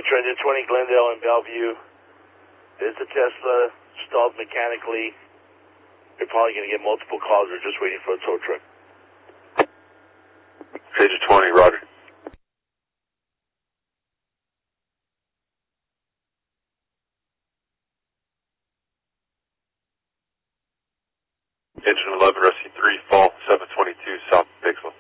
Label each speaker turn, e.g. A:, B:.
A: Treasure 20 Glendale and Bellevue. There's the Tesla stalled mechanically. You're probably going to get multiple calls. We're just waiting for a tow truck.
B: Treasure 20, roger. Engine 11, Rescue 3, fall 722, South Batesville.